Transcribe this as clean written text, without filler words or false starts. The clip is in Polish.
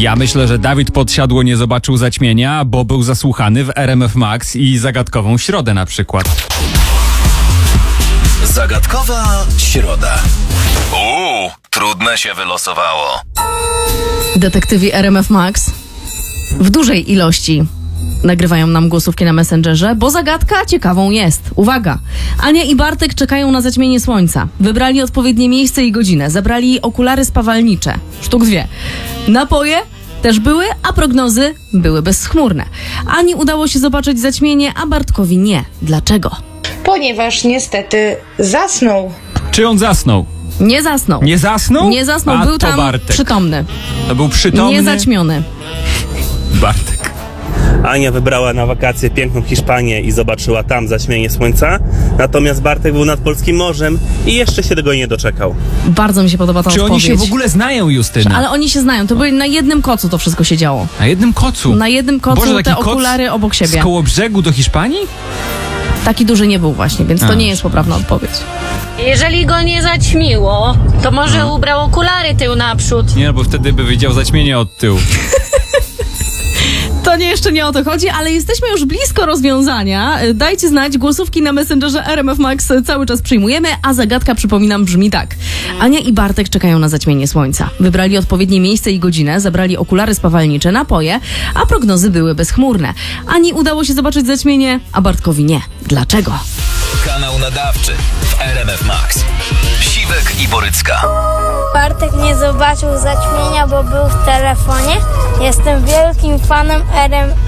Ja myślę, że Dawid Podsiadło nie zobaczył zaćmienia, bo był zasłuchany w RMF Max i Zagadkową Środę na przykład. Zagadkowa Środa. Trudne się wylosowało. Detektywi RMF Max w dużej ilości nagrywają nam głosówki na Messengerze, bo zagadka ciekawą jest. Uwaga! Ania i Bartek czekają na zaćmienie słońca. Wybrali odpowiednie miejsce i godzinę. Zabrali okulary spawalnicze. Sztuk 2. Napoje też były, a prognozy były bezchmurne. Ani udało się zobaczyć zaćmienie, a Bartkowi nie. Dlaczego? Ponieważ niestety zasnął. Czy on zasnął? Nie zasnął. Nie zasnął? Nie zasnął, A był to tam Bartek. przytomny. To był przytomny Nie zaćmiony. Bartek. Ania wybrała na wakacje piękną Hiszpanię i zobaczyła tam zaćmienie słońca. Natomiast Bartek był nad polskim morzem i jeszcze się tego nie doczekał. Bardzo mi się podoba ta Czy odpowiedź. oni się w ogóle znają, Justyna? Ale oni się znają. To były na jednym kocu to wszystko się działo. Na jednym kocu? Na jednym kocu. Boże, te taki koc okulary obok siebie. Z koło brzegu do Hiszpanii? Taki duży nie był właśnie, więc to nie jest poprawna odpowiedź. Jeżeli go nie zaćmiło, to może ubrał okulary tył naprzód. Nie, bo wtedy by widział zaćmienie od tyłu. To jeszcze nie o to chodzi, ale jesteśmy już blisko rozwiązania. Dajcie znać, głosówki na Messengerze RMF Max cały czas przyjmujemy, a zagadka, przypominam, brzmi tak. Ania i Bartek czekają na zaćmienie słońca. Wybrali odpowiednie miejsce i godzinę, zabrali okulary spawalnicze, napoje, a prognozy były bezchmurne. Ani udało się zobaczyć zaćmienie, a Bartkowi nie. Dlaczego? Kanał nadawczy w RMF Max. Siwek i Borycka. Bartek nie zobaczył zaćmienia, bo był w telefonie. Jestem wielkim fanem